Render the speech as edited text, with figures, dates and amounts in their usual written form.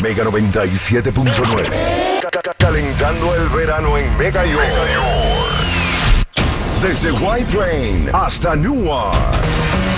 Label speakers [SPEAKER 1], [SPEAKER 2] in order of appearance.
[SPEAKER 1] Mega 97.9. Calentando el verano en Mega York. Desde White Plain hasta Newark.